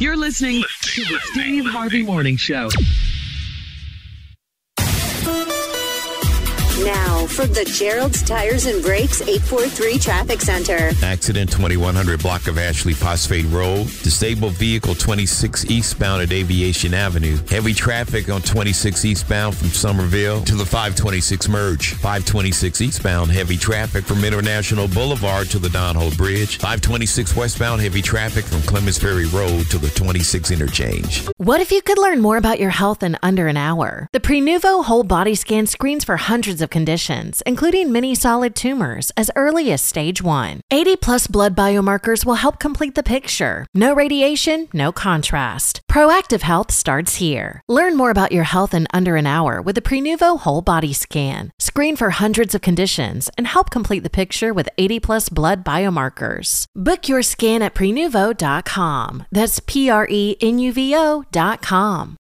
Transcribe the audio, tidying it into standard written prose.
You're listening to the Steve Harvey Morning Show. Now, from the Gerald's Tires and Brakes 843 Traffic Center. Accident 2100 block of Ashley Phosphate Road. Disabled vehicle 26 eastbound at Aviation Avenue. Heavy traffic on 26 eastbound from Somerville to the 526 merge. 526 eastbound heavy traffic from International Boulevard to the Don Holt Bridge. 526 westbound heavy traffic from Clemens Ferry Road to the 26 interchange. What if you could learn more about your health in under an hour? The Prenuvo whole body scan screens for hundreds of conditions, including many solid tumors, as early as stage 1. 80-plus blood biomarkers will help complete the picture. No radiation, no contrast. Proactive health starts here. Learn more about your health in under an hour with the Prenuvo whole body scan. Screen for hundreds of conditions and help complete the picture with 80-plus blood biomarkers. Book your scan at Prenuvo.com. That's Prenuvo.com.